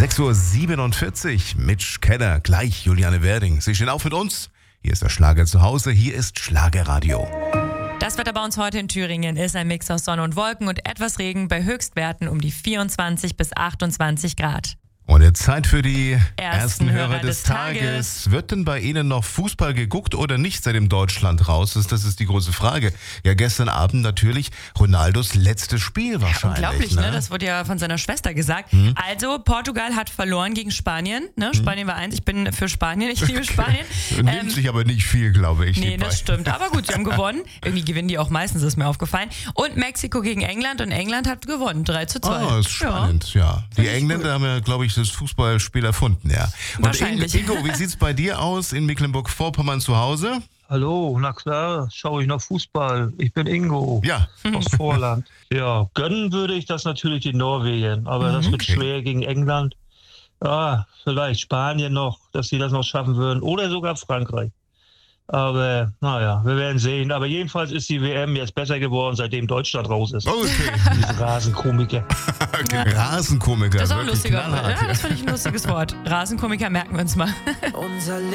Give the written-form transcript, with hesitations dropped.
6:47 Uhr, Mitch Keller, gleich Juliane Werding. Sie stehen auf mit uns. Hier ist der Schlager zu Hause, hier ist Schlagerradio. Das Wetter bei uns heute in Thüringen ist ein Mix aus Sonne und Wolken und etwas Regen bei Höchstwerten um die 24 bis 28 Grad. Und jetzt Zeit für die Ersten Hörer des Tages. Wird denn bei Ihnen noch Fußball geguckt oder nicht, seitdem Deutschland raus ist? Das ist die große Frage. Ja, gestern Abend natürlich Ronaldos letztes Spiel wahrscheinlich. Unglaublich, ne? Das wurde ja von seiner Schwester gesagt. Also, Portugal hat verloren gegen Spanien. Ne? Spanien war 1. Ich bin für Spanien. Ich liebe Spanien. Nimmt sich aber nicht viel, glaube ich. Nee, das stimmt. Aber gut, sie haben gewonnen. Irgendwie gewinnen die auch meistens, ist mir aufgefallen. Und Mexiko gegen England. Und England hat gewonnen. 3:2. Ah, ist spannend, ja. Die Engländer haben ja, glaube ich, das Fußballspiel erfunden, ja. Und Wahrscheinlich. Ingo, wie sieht's bei dir aus in Mecklenburg-Vorpommern zu Hause? Hallo, na klar, schaue ich noch Fußball. Ich bin Ingo Ja. aus Vorland. Ja, gönnen würde ich das natürlich den Norwegen, aber das wird Okay. schwer gegen England. Ja, vielleicht Spanien noch, dass sie das noch schaffen würden oder sogar Frankreich. Aber naja, wir werden sehen. Aber jedenfalls ist die WM jetzt besser geworden, seitdem Deutschland raus ist. Okay. Diese Rasenkomiker. Rasenkomiker. Das ist auch ein wirklich lustiger knallhart, Wort. Ja, das finde ich ein lustiges Wort. Rasenkomiker merken wir uns mal.